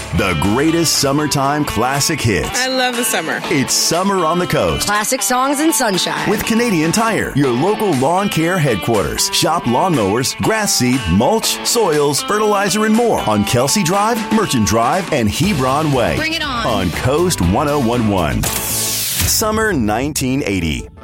The greatest summertime classic hits. I love the summer. It's Summer on the Coast. Classic songs and sunshine. With Canadian Tire, your local lawn care headquarters. Shop lawnmowers, grass seed, mulch, soils, fertilizer, and more on Kelsey Drive, Merchant Drive, and Hebron Way. Bring it on. On Coast 1011. Summer 1980.